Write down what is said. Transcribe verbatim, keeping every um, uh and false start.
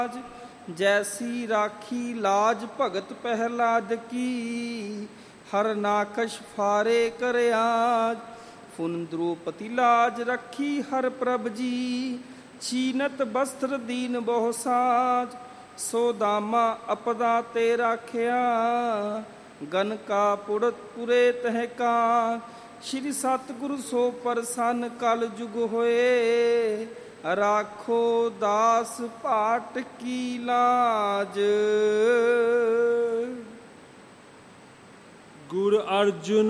ਜੈਸੀ ਰਾਖੀ ਲਾਜ ਭਗਤ ਪਹਿਲਾਦ ਕੀ, ਹਰ ਨਾਕਸ਼ ਫਾਰੇ ਕਰਿਆਜ। ਫੁਨ ਦ੍ਰੋਪਤੀ ਲਾਜ ਰੱਖੀ ਹਰ ਪ੍ਰਭ ਜੀ, ਛੀਨਤ ਬਸਤਰ ਦੀਨ ਬਹੁ ਸਾਜ। ਸੋ ਦਾਮਾ ਅਪਦਾ ਤੇ ਰਾਖਿਆ, ਗਨ ਕਾ ਪੁਰਤ ਪੁਰੇ ਤਹਿ ਕਾ। ਸ਼੍ਰੀ ਸਤਿਗੁਰੂ ਸੋ ਪ੍ਰਸੰਨ ਕਲ ਜੁਗ ਹੋਏ, ਰਾਖੋ ਦਾਸ ਭਾਟ ਕੀ ਲਾਜ। ਗੁਰ ਅਰਜੁਨ